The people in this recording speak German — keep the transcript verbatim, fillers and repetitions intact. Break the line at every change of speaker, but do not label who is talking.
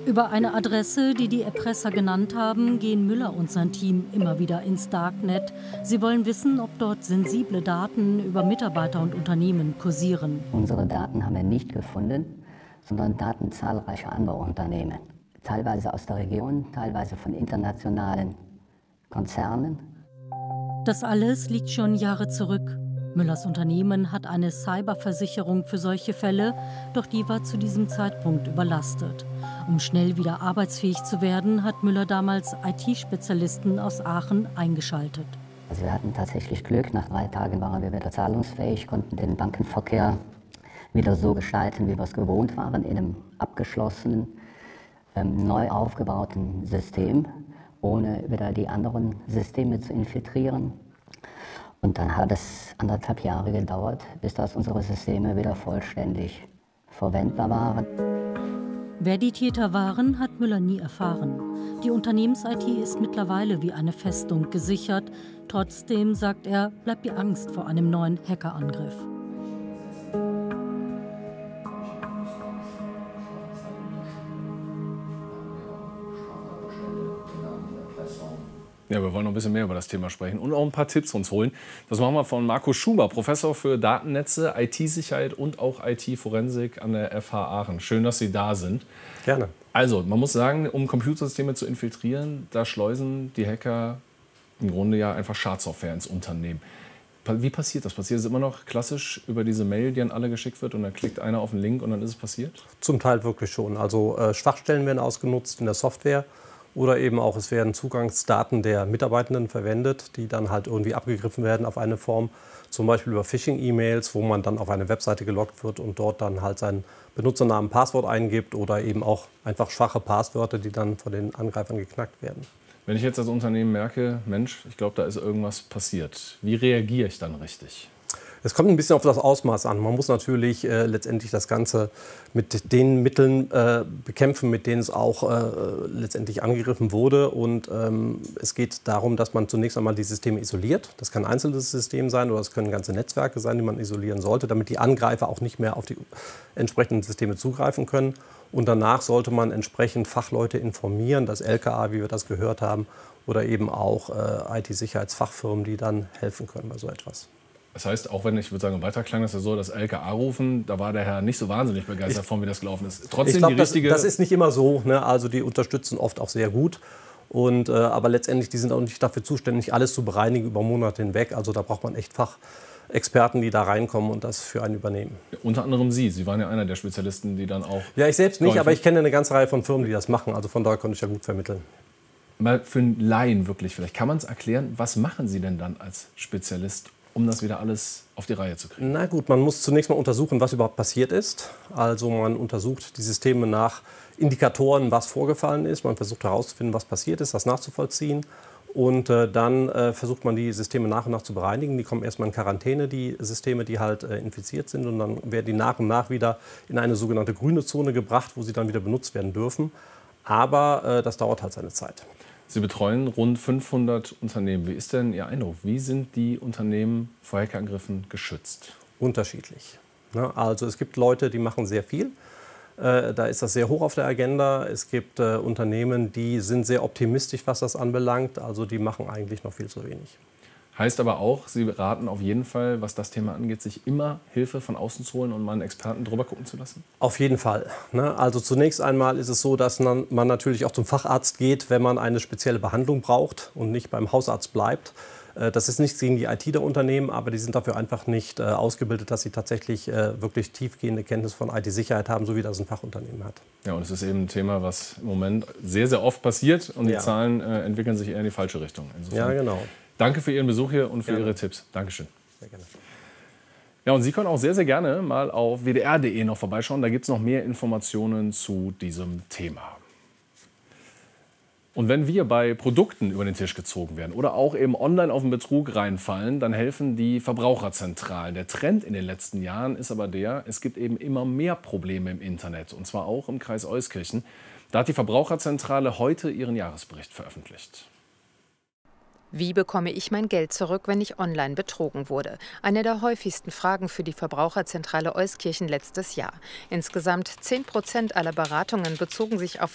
Über eine Adresse, die die Erpresser genannt haben, gehen Müller und sein Team immer wieder ins Darknet. Sie wollen wissen, ob dort sensible Daten über Mitarbeiter und Unternehmen kursieren.
Unsere Daten haben wir nicht gefunden, sondern Daten zahlreicher anderer Unternehmen. Teilweise aus der Region, teilweise von internationalen Konzernen.
Das alles liegt schon Jahre zurück. Müllers Unternehmen hat eine Cyberversicherung für solche Fälle, doch die war zu diesem Zeitpunkt überlastet. Um schnell wieder arbeitsfähig zu werden, hat Müller damals I T-Spezialisten aus Aachen eingeschaltet.
Also wir hatten tatsächlich Glück, nach drei Tagen waren wir wieder zahlungsfähig, konnten den Bankenverkehr wieder so gestalten, wie wir es gewohnt waren, in einem abgeschlossenen, ähm, neu aufgebauten System, ohne wieder die anderen Systeme zu infiltrieren. Und dann hat es anderthalb Jahre gedauert, bis das unsere Systeme wieder vollständig verwendbar waren.
Wer die Täter waren, hat Müller nie erfahren. Die Unternehmens-I T ist mittlerweile wie eine Festung gesichert. Trotzdem, sagt er, bleibt die Angst vor einem neuen Hackerangriff.
Ja, wir wollen noch ein bisschen mehr über das Thema sprechen und auch ein paar Tipps uns holen. Das machen wir von Marco Schuber, Professor für Datennetze, I T-Sicherheit und auch I T-Forensik an der F H Aachen. Schön, dass Sie da sind.
Gerne.
Also, man muss sagen, um Computersysteme zu infiltrieren, da schleusen die Hacker im Grunde ja einfach Schadsoftware ins Unternehmen. Wie passiert das? Passiert es immer noch klassisch über diese Mail, die an alle geschickt wird und dann klickt einer auf den Link und dann ist es passiert?
Zum Teil wirklich schon. Also äh, Schwachstellen werden ausgenutzt in der Software. Oder eben auch, es werden Zugangsdaten der Mitarbeitenden verwendet, die dann halt irgendwie abgegriffen werden auf eine Form, zum Beispiel über Phishing-E-Mails, wo man dann auf eine Webseite geloggt wird und dort dann halt seinen Benutzernamen, Passwort eingibt oder eben auch einfach schwache Passwörter, die dann von den Angreifern geknackt werden.
Wenn ich jetzt als Unternehmen merke, Mensch, ich glaube, da ist irgendwas passiert, wie reagiere ich dann richtig?
Es kommt ein bisschen auf das Ausmaß an. Man muss natürlich äh, letztendlich das Ganze mit den Mitteln äh, bekämpfen, mit denen es auch äh, letztendlich angegriffen wurde. Und ähm, es geht darum, dass man zunächst einmal die Systeme isoliert. Das kann ein einzelnes System sein oder es können ganze Netzwerke sein, die man isolieren sollte, damit die Angreifer auch nicht mehr auf die entsprechenden Systeme zugreifen können. Und danach sollte man entsprechend Fachleute informieren, das L K A, wie wir das gehört haben, oder eben auch äh, I T-Sicherheitsfachfirmen, die dann helfen können bei so etwas.
Das heißt, auch wenn ich würde sagen, weiter klang das ja so, das L K A rufen, da war der Herr nicht so wahnsinnig begeistert
ich,
von, wie das gelaufen ist. Trotzdem
ich glaub,
die richtige.
Das, das ist nicht immer so, ne? Also die unterstützen oft auch sehr gut. Und, äh, aber letztendlich, die sind auch nicht dafür zuständig, alles zu bereinigen über Monate hinweg. Also da braucht man echt Fachexperten, die da reinkommen und das für einen übernehmen.
Ja, unter anderem Sie. Sie waren ja einer der Spezialisten, die dann auch.
Ja, ich selbst nicht, aber ich kenne eine ganze Reihe von Firmen, die das machen. Also von daher konnte ich ja gut vermitteln.
Mal für einen Laien wirklich, vielleicht kann man es erklären, was machen Sie denn dann als Spezialist, um das wieder alles auf die Reihe zu kriegen?
Na gut, man muss zunächst mal untersuchen, was überhaupt passiert ist. Also man untersucht die Systeme nach Indikatoren, was vorgefallen ist. Man versucht herauszufinden, was passiert ist, das nachzuvollziehen. Und äh, dann äh, versucht man die Systeme nach und nach zu bereinigen. Die kommen erstmal in Quarantäne, die Systeme, die halt äh, infiziert sind. Und dann werden die nach und nach wieder in eine sogenannte grüne Zone gebracht, wo sie dann wieder benutzt werden dürfen. Aber äh, das dauert halt seine Zeit.
Sie betreuen rund fünfhundert Unternehmen. Wie ist denn Ihr Eindruck? Wie sind die Unternehmen vor Hackerangriffen geschützt?
Unterschiedlich. Ne? Also es gibt Leute, die machen sehr viel. Äh, da ist das sehr hoch auf der Agenda. Es gibt äh, Unternehmen, die sind sehr optimistisch, was das anbelangt. Also die machen eigentlich noch viel zu wenig.
Heißt aber auch, Sie raten auf jeden Fall, was das Thema angeht, sich immer Hilfe von außen zu holen und mal einen Experten drüber gucken zu lassen?
Auf jeden Fall. Ne? Also zunächst einmal ist es so, dass man, man natürlich auch zum Facharzt geht, wenn man eine spezielle Behandlung braucht und nicht beim Hausarzt bleibt. Äh, das ist nichts gegen die I T der Unternehmen, aber die sind dafür einfach nicht äh, ausgebildet, dass sie tatsächlich äh, wirklich tiefgehende Kenntnis von I T-Sicherheit haben, so wie das ein Fachunternehmen hat.
Ja, und es ist eben ein Thema, was im Moment sehr, sehr oft passiert und die
Ja.
Zahlen äh, entwickeln sich eher in die falsche Richtung. Insofern,
Ja, genau.
danke für Ihren Besuch hier und für
Gerne.
Ihre Tipps. Dankeschön.
Sehr gerne.
Ja, und Sie können auch sehr, sehr gerne mal auf w d r punkt d e noch vorbeischauen. Da gibt es noch mehr Informationen zu diesem Thema. Und wenn wir bei Produkten über den Tisch gezogen werden oder auch eben online auf den Betrug reinfallen, dann helfen die Verbraucherzentralen. Der Trend in den letzten Jahren ist aber der, es gibt eben immer mehr Probleme im Internet, und zwar auch im Kreis Euskirchen. Da hat die Verbraucherzentrale heute ihren Jahresbericht veröffentlicht.
Wie bekomme ich mein Geld zurück, wenn ich online betrogen wurde? Eine der häufigsten Fragen für die Verbraucherzentrale Euskirchen letztes Jahr. Insgesamt zehn Prozent aller Beratungen bezogen sich auf